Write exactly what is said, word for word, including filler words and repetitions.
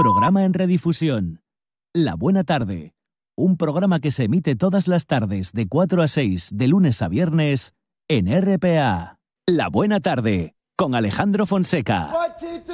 Programa en redifusión. La Buena Tarde. Un programa que se emite todas las tardes de cuatro a seis de lunes a viernes en R P A. La Buena Tarde con Alejandro Fonseca.